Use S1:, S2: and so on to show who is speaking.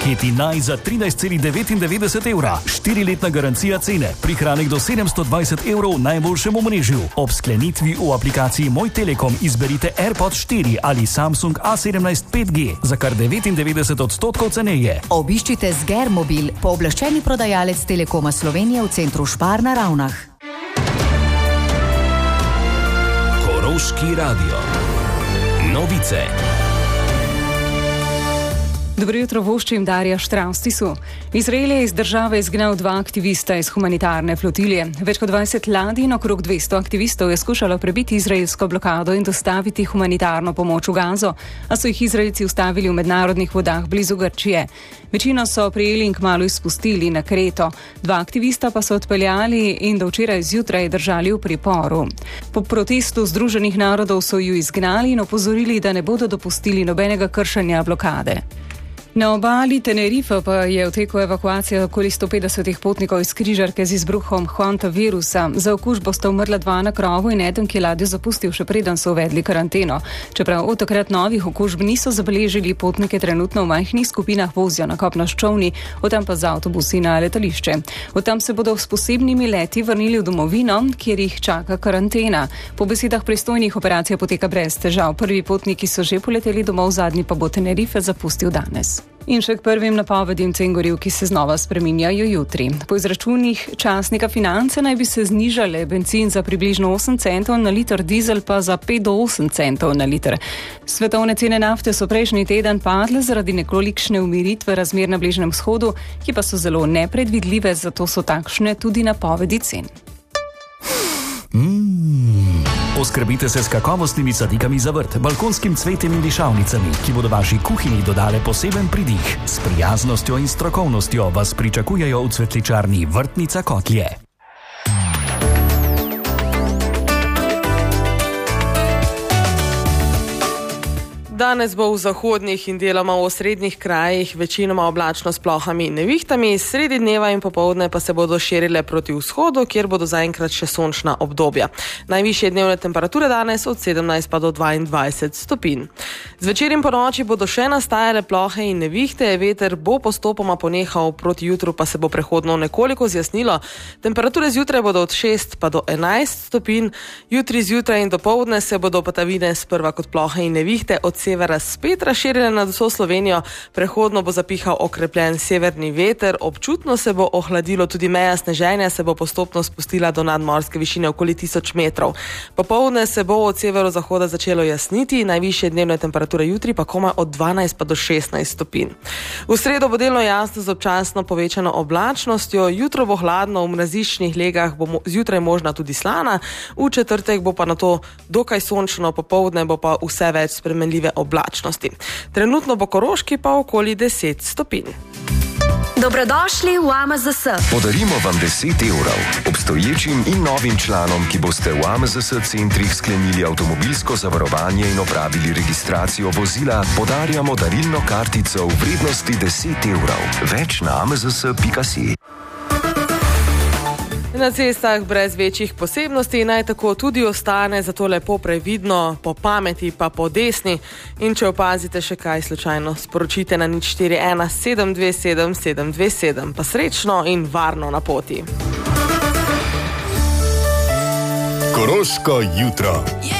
S1: Paketi Naj za 13,99 evra. 4-letna garancija cene. Prihranek do 720 evrov najboljšemu omrežju. Ob sklenitvi v aplikaciji Moj Telekom izberite AirPods 4 ali Samsung A17 5G za kar 99% ceneje.
S2: Obiščite Sgermobil, pooblaščeni prodajalec Telekoma Slovenije v centru Špar na Ravnah.
S3: Koroški radio. Novice.
S4: Dobro jutro, voščim Darja Štraustisu. Izrael je iz države izgnal 2 aktivista iz humanitarne flotilje. Več kot 20 ladij in okrog 200 aktivistov je skušalo prebiti izraelsko blokado in dostaviti humanitarno pomoč v Gazo, a so jih Izraelci ustavili v mednarodnih vodah blizu Grčije. Večino so prijeli in kmalu izpustili na Kreto. 2 aktivista pa so odpeljali in do včeraj zjutraj držali v priporu. Po protestu Združenih narodov so ju izgnali in opozorili, da ne bodo dopustili nobenega kršenja blokade. Na obali Tenerife pa je v teku evakuacija okoli 150 potnikov iz križarke z izbruhom hantavirusa. Za okužbo sta umrla 2 na krovu in eden, ki je ladjo zapustil še preden so uvedli karanteno. Čeprav od takrat novih okužb niso zabeležili, potnike trenutno v majhnih skupinah vozijo na kopno s čolni, od tam pa z avtobusi na letališče. Od tam se bodo s posebnimi leti vrnili v domovino, kjer jih čaka karantena. Po besedah pristojnih operacija poteka brez težav. Prvi potniki so že poleteli domov, zadnji pa bo Tenerife zapustil danes. In še k prvim napovedim cen goriv, ki se znova spreminjajo jutri. Po izračunih časnika Finance naj bi se znižale bencin za približno 8 centov na liter, dizel pa za 5 do 8 centov na liter. Svetovne cene nafte so prejšnji teden padle zaradi nekolikšne umiritve razmer na Bližnjem vzhodu, ki pa so zelo nepredvidljive, zato so takšne tudi napovedi cen.
S1: Oskrbite se s kakovostnimi sadikami za vrt, balkonskim cvetjem in dišavnicami, ki bodo vaši kuhinji dodale poseben pridih. S prijaznostjo in strokovnostjo vas pričakujejo v cvetličarni Vrtnica Kotlje.
S5: Danes bo v zahodnih in deloma v osrednjih krajih večinoma oblačno s plohami in nevihtami, sredi dneva in popoldne pa se bodo širile proti vzhodu, kjer bodo zaenkrat še sončna obdobja. Najvišje dnevne temperature danes od 17 pa do 22 stopinj. Zvečer in po noči bodo še nastajale plohe in nevihte, veter bo postopoma ponehal, proti jutru pa se bo prehodno nekoliko zjasnilo. Temperature zjutraj bodo od 6 pa do 11 stopinj, jutri zjutraj in dopoldne se bodo padavine sprva kot plohe in nevihte od severa spet razširile nad vso Slovenijo, prehodno bo zapihal okrepljen severni veter, občutno se bo ohladilo, tudi meja sneženja se bo postopno spustila do nadmorske višine okoli 1000 metrov. Popoldne se bo od severozahoda začelo jasniti, najvišje dnevne temperature jutri pa komaj od 12 pa do 16 stopinj. V sredo bo delno jasno z občasno povečano oblačnostjo, jutro bo hladno, v mrazičnih legah bo zjutraj možna tudi slana, v četrtek bo pa nato dokaj sončno, popoldne bo pa vse več spremenljive oblačnosti. Trenutno bo Koroški pa okoli 10 stopinj.
S6: Dobrodošli v AMZS.
S3: Podarimo vam 10 evrov. Obstoječim in novim članom, ki boste v AMZS centrih sklenili avtomobilsko zavarovanje in opravili registracijo vozila, podarjamo darilno kartico v vrednosti 10 evrov. Več na amzs.si.
S5: Na cestah brez večjih posebnosti naj tako tudi ostane, zato lepo previdno, po pameti pa po desni. In če opazite še kaj slučajno, sporočite na 041 727 727. Pa srečno in varno na poti.
S7: Koroško jutro.